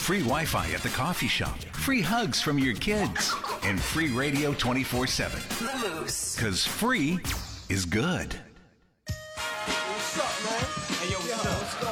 free Wi-Fi at the coffee shop, free hugs from your kids, and free radio 24/7. The Moose. Because free is good. What's up, man? Hey, yo, what's up?